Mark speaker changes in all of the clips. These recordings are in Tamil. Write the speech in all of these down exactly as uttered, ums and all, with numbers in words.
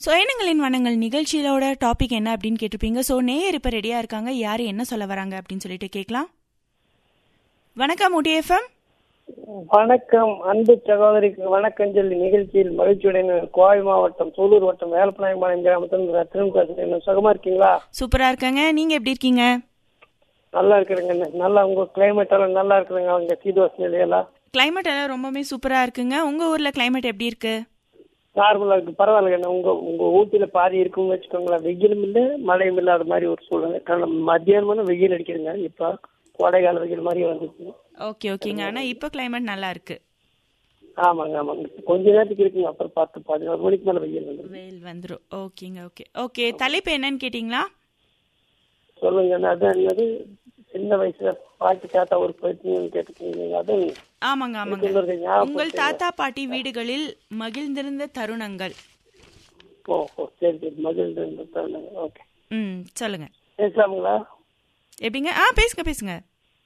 Speaker 1: ஸோ எண்ணங்களின் வண்ணங்கள் நிகழ்ச்சியிலோட டாபிக் என்ன அப்படின்னு கேட்டிருப்பீங்க. ஸோ நேயர் இப்போ ரெடியாக இருக்காங்க. யார் என்ன சொல்ல வராங்க அப்படின்னு சொல்லிட்டு கேட்கலாம். வணக்கம் ஊட்டி எஃப்எம்.
Speaker 2: வணக்கம் அன்பு சகோதரிக்கு வணக்கம் சொல்லி நிகழ்ச்சியில் மகிழ்ச்சியுடன் கோவை மாவட்டம் சூலூர் வட்டம் வேலப்பநாயகபாளையம் கிராமத்தில் ரத்னம் பேசுறேன். சுகமா இருக்கீங்களா?
Speaker 1: சூப்பரா இருக்காங்க. நீங்க எப்படி இருக்கீங்க?
Speaker 2: நல்லா இருக்கிறேங்க. நல்லா உங்க கிளைமேட் எல்லாம் நல்லா இருக்குதுங்க. அவங்க சீதோஷ நிலையெல்லாம்
Speaker 1: கிளைமேட் எல்லாம் ரொம்பவே சூப்பரா இருக்குங்க. உங்க ஊர்ல கிளைமேட் எப்படி இருக்கு?
Speaker 2: நார்மலா இருக்கு, பரவாயில்ல. உங்க உங்க ஊட்டியில பாதி இருக்குன்னு வச்சுக்கோங்களேன். வெயிலும் இல்லை மழையும் இல்லாத மாதிரி ஒரு சூழ்நிலை. மத்தியானமான வெயில் அடிக்கிறதுங்க. இப்ப கோடைகால வெயில் மாதிரி வந்துச்சு.
Speaker 1: ஓகே ஓகேங்க. ஆனா இப்ப கிளைமேட் நல்லா இருக்கு.
Speaker 2: ஆமாங்க ஆமாங்க. கொஞ்ச நேரத்துக்கு இருக்குங்க. அப்புறம் பத்து பதினோரு மணிக்கு மேல வெயில் வந்துடும்.
Speaker 1: வெயில் வந்துடும். ஓகேங்க. Okay okay. தலைப்பு என்னன்னு கேட்டீங்களா?
Speaker 2: சொல்லுங்க. அதான் என்னது சின்ன வயசுல பாட்டி தாத்தா ஒரு பிரச்சனை கேட்டுக்கீங்க. அது
Speaker 1: ஆமாங்க ஆமாங்க. உங்கள் தாத்தா பாட்டி வீடுகளில் மகிழ்ந்திருந்த தருணங்கள்.
Speaker 2: ஓ சரி சரி. மகிழ்ந்திருந்த தருணங்கள். ஓகே.
Speaker 1: ம் சொல்லுங்க.
Speaker 2: பேசலாங்களா? எப்படிங்க?
Speaker 1: ஆ பேசுங்க பேசுங்க.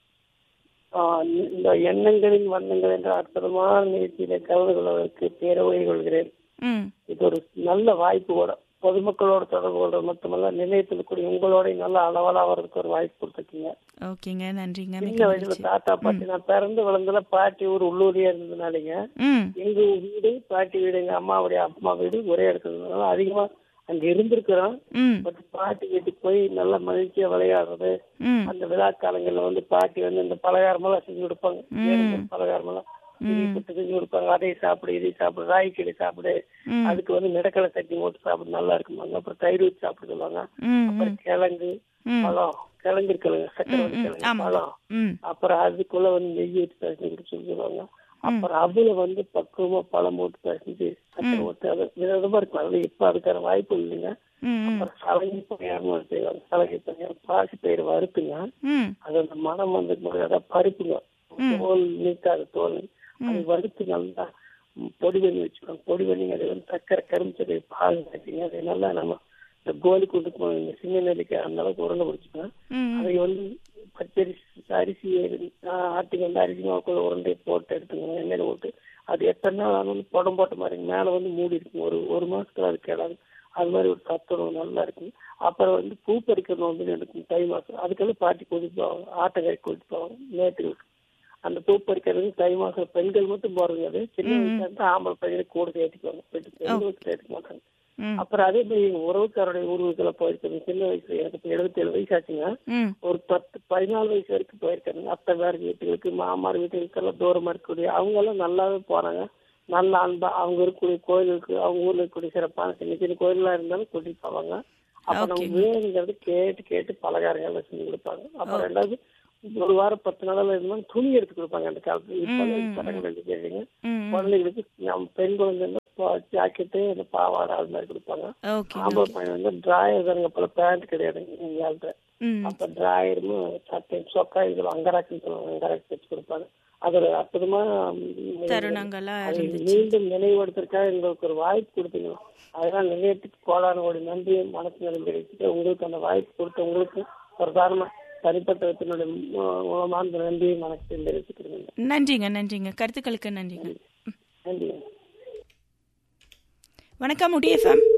Speaker 2: இந்த எண்ணங்களின் வண்ணங்கள் என்ற அற்புதமான நிகழ்ச்சியில கலந்து கொள்வதற்கு பேரவை கொள்கிறேன். இது ஒரு நல்ல வாய்ப்பு கூட. பொதுமக்களோட தொடர்பு கொள்றது மட்டுமல்ல, நிலையத்தில் கூடிய உங்களோட நல்ல அளவலா வர்றதுக்கு ஒரு வாய்ப்பு கொடுத்துருக்கீங்க.
Speaker 1: ஓகேங்க, நன்றிங்க.
Speaker 2: சின்ன வயசுல தாத்தா பாட்டி, நான் பிறந்து வளர்ந்தல பாட்டி ஊர் உள்ளூரியா இருந்ததுனாலங்க எங்க வீடு பாட்டி வீடு எங்க அம்மாவுடைய அம்மா வீடு ஒரே இடத்துல அதிகமா அங்க இருந்திருக்கிறோம். பட் பாட்டி வீட்டுக்கு போய் நல்ல மகிழ்ச்சியா விளையாடுறது, அந்த விழா காலங்கள்ல வந்து பாட்டி வந்து இந்த பலகாரமெல்லாம் செஞ்சு கொடுப்பாங்க. பலகாரமெல்லாம் செஞ்சு கொடுப்பாங்க. அதை சாப்பிடு இதை சாப்பிடு, ராய் கிளி சாப்பிடு, அதுக்கு வந்து நிலக்கடலை சட்னி போட்டு சாப்பிடு நல்லா இருக்குமாங்க. அப்புறம் தயிர் ஊற்றி சாப்பிட சொல்லுவாங்க. அப்புறம் கிழங்கு பழம், கிழங்கு இருக்குல்ல சக்கரை கிழங்கு பழம், அப்புறம் அதுக்குள்ள வந்து நெய் ஊற்றி பேசி சொல்லுவாங்க. அப்புறம் அதுல வந்து பக்குவமா பழம் போட்டு பேசிட்டு சக்கரை ஊற்றி அது விதவிதமா இருக்கும். அதுல இப்ப அதுக்கான வாய்ப்பு இல்லைங்க. அப்புறம் சலகை பணியாரம் செய்வாங்க. சலகை பணியாரம் பாசி பயிர் வறுத்துங்க. அது அந்த மனம் வந்து அதாவது பருப்புங்க, தோல் நீக்காத தோல், அது வறுத்து நல்லா பொடி பண்ணி வச்சுக்கோங்க. பொடி பண்ணி அதை வந்து சக்கரை கரும்பு பால் காய்ச்சிங்க. அதை நல்லா நம்ம இந்த கோலி கொண்டு போங்க. சின்ன நெல்லிக்காய் அந்த அளவுக்கு உருண்டை பிடிச்சிக்கோங்க. அதை வந்து பச்சரிசி அரிசி ஆட்டுக்கு வந்து அரிசி மாவுக்குள்ள உருண்டையை போட்டு எடுத்துக்கோங்க. எண்ணெயில போட்டு அது எத்தனை நாள் ஆனாலும் படம் போட்ட மாதிரி மேலே வந்து மூடி இருக்கும். ஒரு ஒரு மாசத்துல அது கேடாது. அது மாதிரி ஒரு சத்துணவு நல்லா இருக்கும். அப்புறம் வந்து பூ பறிக்கிற நோம்பு எடுக்கும் தை மாசம். அதுக்கெல்லாம் பாட்டி கூட்டிட்டு போவாங்க. ஆட்டக்காய் கூட்டிட்டு போவாங்க நேற்று. அந்த பூ பறிக்கிறது தை மாசம் பெண்கள் மட்டும் போறது. அது சின்ன வயசுல இருந்து ஆம்பளை பையனை கூட சேர்த்துக்குவாங்க. பெண்களுக்கு சேர்த்துக்க மாட்டாங்க. அப்புறம் அதே மாதிரி எங்க உறவுக்காரோடைய ஊர்களுக்குள்ள போயிருக்காங்க. சின்ன வயசுல எனக்கு எழுபத்தி ஏழு வயசு ஆச்சுங்க. ஒரு பத்து பதினாலு வயசு வரைக்கும் போயிருக்காங்க. அத்தை வேறு வீட்டுகளுக்கு, மாமார் வீட்டுகளுக்கு எல்லாம் தூரமா இருக்கக்கூடிய அவங்க எல்லாம் நல்லாவே போறாங்க. நல்ல அன்பா அவங்க இருக்கக்கூடிய கோயிலுக்கு, அவங்க ஊர்ல இருக்கக்கூடிய சிறப்பான சின்ன சின்ன கோயிலா இருந்தாலும் கூட்டிட்டு போவாங்க. அப்ப நம்ம வேணுங்கிறது கேட்டு கேட்டு பலகாரங்கள் எல்லாம் செஞ்சு கொடுப்பாங்க. அப்புறம் ரெண்டாவது ஒரு வாரம் பத்து நாள் இருந்தாலும் துணி எடுத்து கொடுப்பாங்க. அந்த காலத்துல இப்ப கேட்டீங்க குழந்தைகளுக்கு நம்ம பெண் குழந்தை ஜாக்கெட்டு அந்த பாவாடை அது மாதிரி கொடுப்பாங்க. ஆம்பளை பையன் வந்து டிராயர் தானுங்க, பல பேண்ட் கிடையாது எங்கள்கிட்ட. அப்ப டிராயரும் சட்டையும் சொக்கா இது அங்கராக்குன்னு சொல்லுவாங்க. அங்கராக்கு வச்சு கொடுப்பாங்க. அதோட அற்புதமா மீண்டும் நினைவுபடுத்திருக்காக எங்களுக்கு ஒரு வாய்ப்பு கொடுத்தீங்க. அதெல்லாம் நிலையத்துக்கு கோடான ஒரு நன்றியும் மனசு நிலைமை வச்சுட்டு உங்களுக்கு அந்த வாய்ப்பு கொடுத்த உங்களுக்கு ஒரு காரணமா தனிப்பட்ட விதத்தினுடைய மூலமான நன்றியை மனசு தெரிவிச்சுக்கிறீங்க.
Speaker 1: நன்றிங்க. நன்றிங்க. கருத்துக்களுக்கு நன்றிங்க.
Speaker 2: நன்றிங்க.
Speaker 1: வணக்கம் ஊட்டி எஃப்எம்.